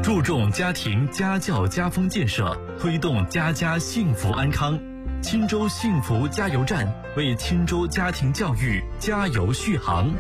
注重家庭家教家风建设，推动家家幸福安康。钦州幸福加油站为钦州家庭教育加油续航。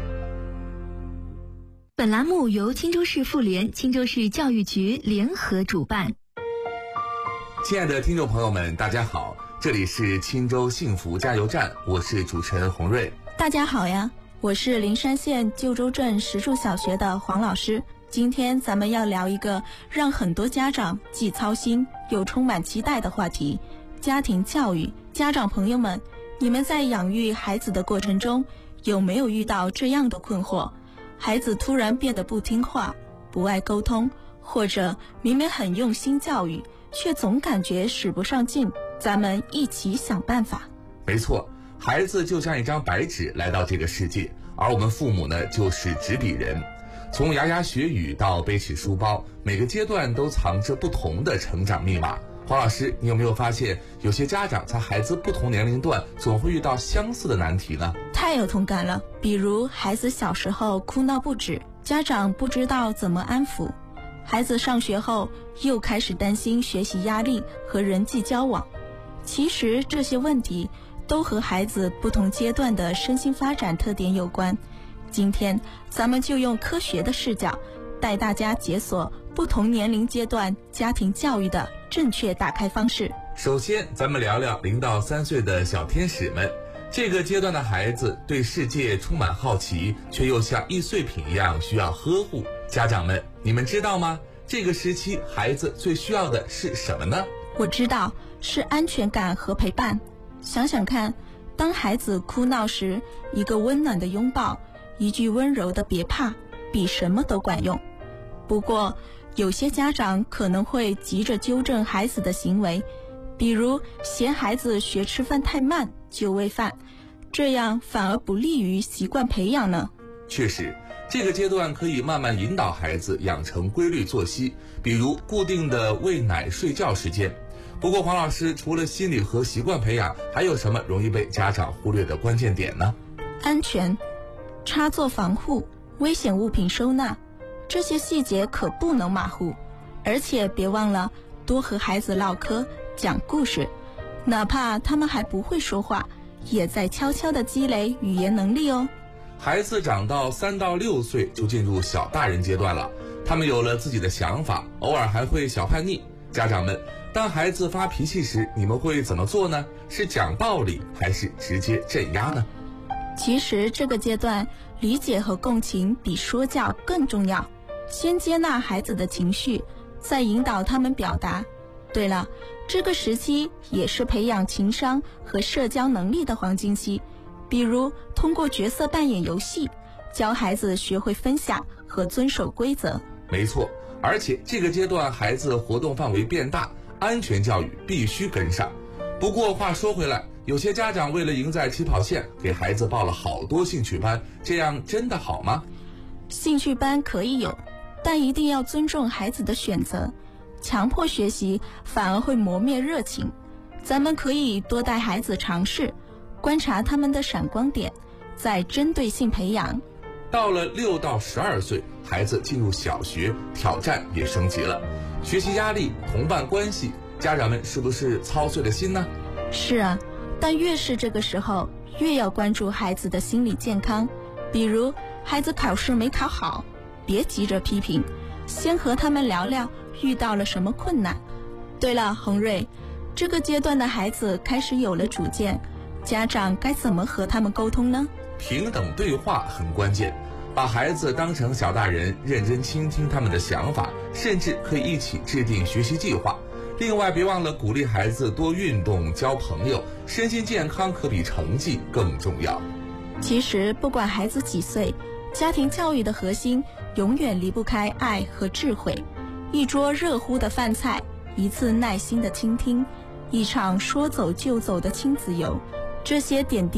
本栏目由钦州市妇联、钦州市教育局联合主办。 亲爱的听众朋友们，大家好，这里是钦州幸福加油站，我是主持人洪瑞。 大家好呀，我是灵山县旧州镇石柱小学的黄老师。今天咱们要聊一个让很多家长既操心又充满期待的话题——家庭教育。家长朋友们，你们在养育孩子的过程中，有没有遇到这样的困惑？孩子突然变得不听话，不爱沟通，或者明明很用心教育，却总感觉使不上劲。咱们一起想办法。 没错，孩子就像一张白纸来到这个世界，而我们父母呢，就是纸笔人。从牙牙学语到背起书包，每个阶段都藏着不同的成长密码。黄老师，你有没有发现有些家长在孩子不同年龄段总会遇到相似的难题呢？ 太有同感了。比如孩子小时候哭闹不止，家长不知道怎么安抚；孩子上学后又开始担心学习压力和人际交往。其实这些问题都和孩子不同阶段的身心发展特点有关。今天咱们就用科学的视角，带大家解锁不同年龄阶段家庭教育的正确打开方式。 首先，咱们聊聊0到3岁的小天使们。这个阶段的孩子对世界充满好奇，却又像易碎品一样需要呵护。家长们，你们知道吗？这个时期孩子最需要的是什么呢？ 我知道，是安全感和陪伴。想想看，当孩子哭闹时，一个温暖的拥抱，一句温柔的别怕，比什么都管用。不过，有些家长可能会急着纠正孩子的行为，比如嫌孩子学吃饭太慢就喂饭，这样反而不利于习惯培养呢。 确实，这个阶段可以慢慢引导孩子养成规律作息，比如固定的喂奶睡觉时间。不过黄老师，除了心理和习惯培养，还有什么容易被家长忽略的关键点呢？ 安全、插座防护、危险物品收纳，这些细节可不能马虎。而且别忘了多和孩子唠嗑讲故事，哪怕他们还不会说话，也在悄悄地积累语言能力哦。 孩子长到3到6岁就进入小大人阶段了，他们有了自己的想法，偶尔还会小叛逆。家长们，当孩子发脾气时，你们会怎么做呢？是讲道理，还是直接镇压呢？ 其实这个阶段，理解和共情比说教更重要。先接纳孩子的情绪，再引导他们表达。对了，这个时期也是培养情商和社交能力的黄金期，比如通过角色扮演游戏，教孩子学会分享和遵守规则。 没错，而且这个阶段孩子活动范围变大，安全教育必须跟上。不过话说回来，有些家长为了赢在起跑线，给孩子报了好多兴趣班，这样真的好吗？ 兴趣班可以有，但一定要尊重孩子的选择。强迫学习反而会磨灭热情。咱们可以多带孩子尝试，观察他们的闪光点，再针对性培养。 到了6到12岁，孩子进入小学，挑战也升级了，学习压力、同伴关系，家长们是不是操碎了心呢？ 是啊，但越是这个时候，越要关注孩子的心理健康。比如孩子考试没考好，别急着批评，先和他们聊聊遇到了什么困难。对了，洪瑞，这个阶段的孩子开始有了主见，家长该怎么和他们沟通呢？ 平等对话很关键，把孩子当成小大人，认真倾听他们的想法，甚至可以一起制定学习计划。另外，别忘了鼓励孩子多运动、交朋友，身心健康可比成绩更重要。 其实不管孩子几岁，家庭教育的核心永远离不开爱和智慧。一桌热乎的饭菜，一次耐心的倾听，一场说走就走的亲子游，这些点滴